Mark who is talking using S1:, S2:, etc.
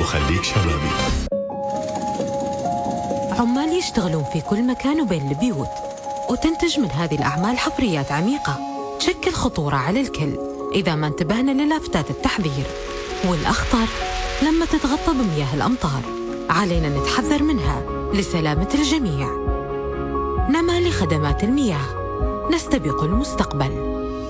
S1: وخليك شبابي.
S2: عمال يشتغلون في كل مكان وبين البيوت، وتنتج من هذه الأعمال حفريات عميقة تشكل خطورة على الكل إذا ما انتبهنا للافتات التحذير. والأخطر لما تتغطى بمياه الأمطار، علينا نتحذر منها لسلامة الجميع. نما لخدمات المياه، نستبق المستقبل.